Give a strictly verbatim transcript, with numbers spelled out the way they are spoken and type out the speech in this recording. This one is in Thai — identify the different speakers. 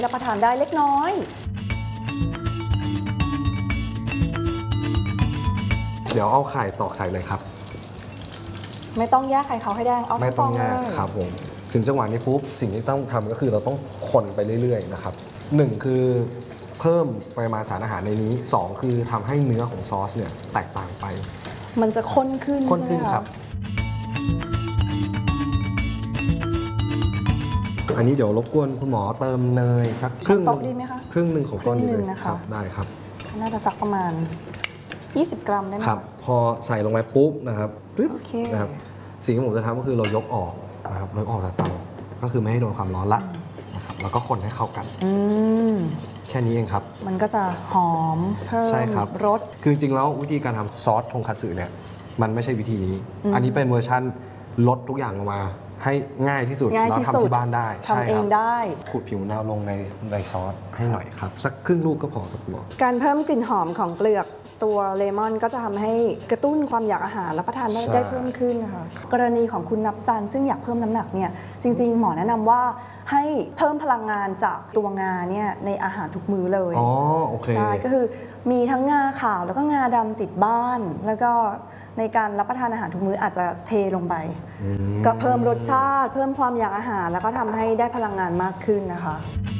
Speaker 1: รับประทานได้เล็กน้อย
Speaker 2: เดี๋ยวเอาไข่ตอกใส่เลยครับ
Speaker 1: ไม่ต้องแยกไข่ขาวไข่แดงเอาทั้งฟองเลยไม่ต้องแยก
Speaker 2: ครับผมถึงจังหวะนี้ปุ๊บสิ่งที่ต้องทำก็คือเราต้องคนไปเรื่อยๆนะครับหนึ่งคือเพิ่มปริมาณสารอาหารในนี้สองคือทำให้เนื้อของซอสเนี่ยแตกต่างไป
Speaker 1: มันจะข้นขึ้น
Speaker 2: ข้นขึ้นครับอันนี้เดี๋ยวรบกวนคุณหมอเติมเนยสักครึ่ง
Speaker 1: ดีไหมคะ
Speaker 2: ครึ่งหนึ่งของก้อนนี้เลย
Speaker 1: ครับ
Speaker 2: ได้ครับ
Speaker 1: น่าจะสักประมาณยี่สิบกรัมได้ไหม
Speaker 2: ครับพอใส่ลงไปปุ๊บนะครับปึ๊บ
Speaker 1: okay.
Speaker 2: นะครับสิ่งที่ผมจะทำก็คือเรายกออกนะครับยกออกจากเตาก็คือไม่ให้โดนความร้อนละนะครับแล้วก็คนให้เข้ากันแค่นี้เองครับ
Speaker 1: มันก็จะหอมเพิ่มรส
Speaker 2: คือจริงๆแล้ววิธีการทำซอสทงคัตสึเนี่ยมันไม่ใช่วิธีนี้ อันนี้เป็นเวอร์ชั่นลดทุกอย่างลงมาให้ง่ายที่สุดแล้วทำที่บ้านได้
Speaker 1: ทำเองได้
Speaker 2: ขูดผิวหน้าลงในในซอสให้หน่อยครับสักครึ่งลูกก็พอครับหมอ
Speaker 1: การเพิ่มกลิ่นหอมของเปลือกตัวเลมอนก็จะทำให้กระตุ้นความอยากอาหารรับประทานได้เพิ่มขึ้นนะคะกรณีของคุณนับจันทร์ซึ่งอยากเพิ่มน้ำหนักเนี่ยจริงๆหมอแนะนำว่าให้เพิ่มพลังงานจากตัวงาเนี่ยในอาหารทุกมื้อเลย
Speaker 2: อ๋อโอเค
Speaker 1: ใช่ก็คือมีทั้งงาขาวแล้วก็งาดำติดบ้านแล้วก็ในการรับประทานอาหารทุกมื้ออาจจะเทลงไปก็เพิ่มรสชาติเพิ่มความอยากอาหารแล้วก็ทำให้ได้พลังงานมากขึ้นนะคะ